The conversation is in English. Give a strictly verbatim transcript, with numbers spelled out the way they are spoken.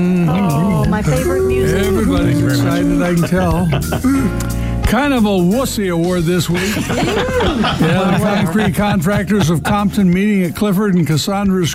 Oh, my favorite music. Everybody's excited, I can tell. Kind of a wussy award this week. Yeah, the concrete contractors of Compton meeting at Clifford and Cassandra's